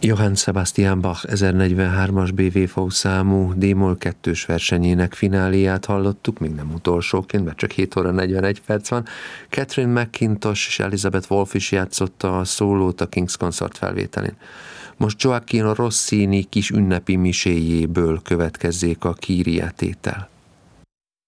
Johann Sebastian Bach 1043-as BWV számú D-moll 2-s versenyének fináléját hallottuk, még nem utolsóként, mert csak 7 óra 41 perc van. Catherine McIntosh és Elizabeth Wolf is játszotta a szólót a King's Consort felvételén. Most Gioacchino Rossini kis ünnepi miséjéből következzék a Kyrie tétel.